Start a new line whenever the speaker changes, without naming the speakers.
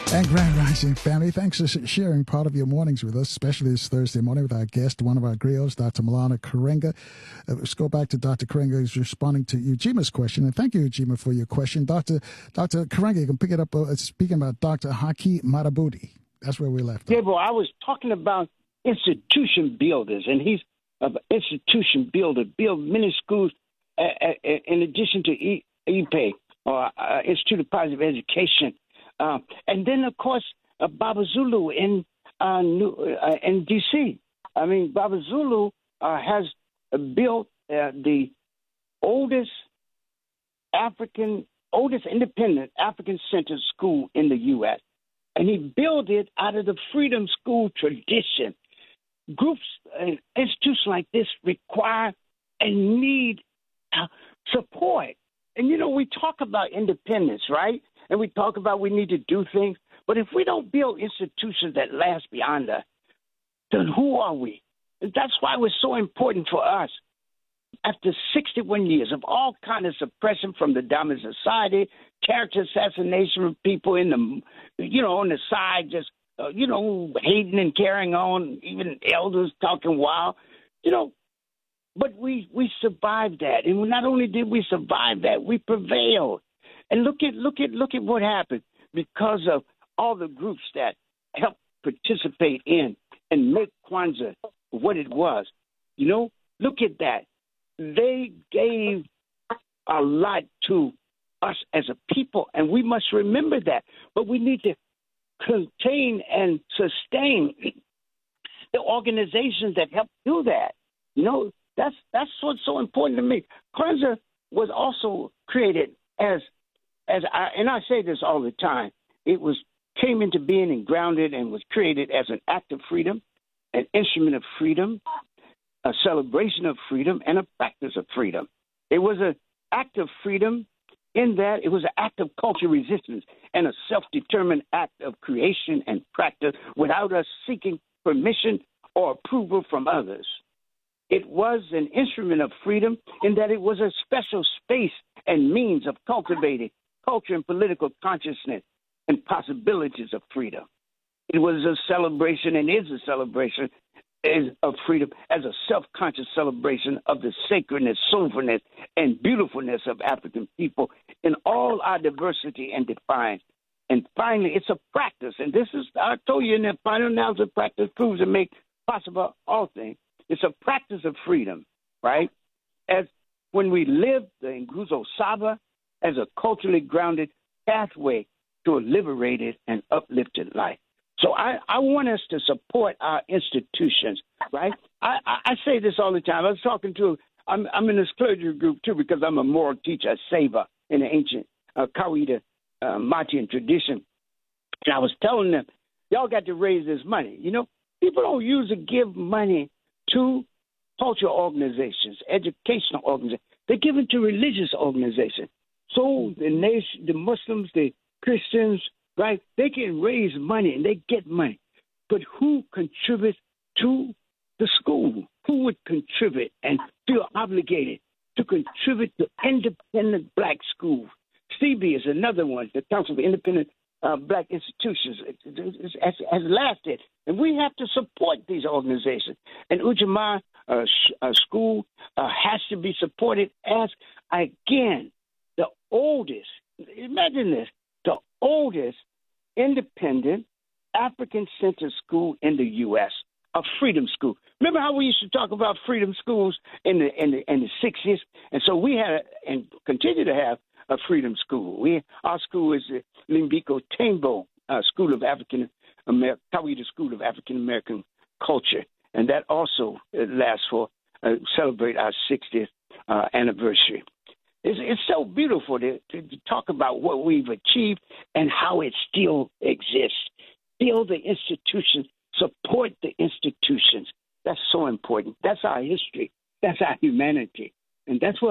And Grand Rising family, thanks for sharing part of your mornings with us, especially this Thursday morning with our guest, one of our griots, Dr. Maulana Karenga. Let's go back to Dr. Karenga, who's responding to Ujima's question. And thank you, Ujima, for your question. Dr. Karenga, you can pick it up speaking about Dr. Haki Madhubuti. That's where we left.
Yeah, I was talking about institution builders, and he's an institution builder, build many schools in addition to IPE, or Institute of Positive Education. And then, of course, Baba Zulu in D.C. I mean, Baba Zulu has built the oldest independent African-centered school in the U.S., and he built it out of the freedom school tradition. Groups and institutions like this require and need support. And, we talk about independence, right? And we talk about we need to do things. But if we don't build institutions that last beyond us, then who are we? And that's why it was so important for us. After 61 years of all kind of suppression from the dominant society, character assassination of people in the, on the side, just, hating and carrying on, even elders talking wild, but we survived that. And not only did we survive that, we prevailed. And look at what happened because of all the groups that helped participate in and make Kwanzaa what it was. Look at that. They gave a lot to us as a people, and we must remember that. But we need to contain and sustain the organizations that help do that. That's what's so important to me. Kwanzaa was also created as I say this all the time. It came into being and grounded and was created as an act of freedom, an instrument of freedom, a celebration of freedom, and a practice of freedom. It was an act of freedom in that it was an act of cultural resistance and a self-determined act of creation and practice without us seeking permission or approval from others. It was an instrument of freedom in that it was a special space and means of cultivating culture and political consciousness and possibilities of freedom. It was a celebration and is a celebration of freedom as a self-conscious celebration of the sacredness, soulfulness, and beautifulness of African people in all our diversity and defiance. And finally, it's a practice. And this is, I told you in the final analysis, practice proves and make possible all things. It's a practice of freedom, right? As when we live the Nguzo Saba as a culturally grounded pathway to a liberated and uplifted life. So I want us to support our institutions, right? I say this all the time. I was talking to, I'm in this clergy group too because I'm a moral teacher, a saver in the ancient Kawita Matian tradition. And I was telling them, y'all got to raise this money. People don't usually give money to cultural organizations, educational organizations. They give it to religious organizations. So the nation, the Muslims, the Christians, right, they can raise money and they get money. But who contributes to the school? Who would contribute and feel obligated to contribute to independent black schools? CB is another one, the Council of Independent Black Institutions has lasted. And we have to support these organizations. And Ujamaa School has to be supported as, again, the oldest, imagine this, the oldest independent African-centered school in the U.S., a freedom school. Remember how we used to talk about freedom schools in the 60s? And so we had and continue to have a freedom school. Our school is the Limbiko Tambo School of Kawita School of African American Culture, and that also lasts for celebrate our 60th anniversary. It's so beautiful to talk about what we've achieved and how it still exists. Build the institutions, support the institutions. That's so important. That's our history. That's our humanity, and that's what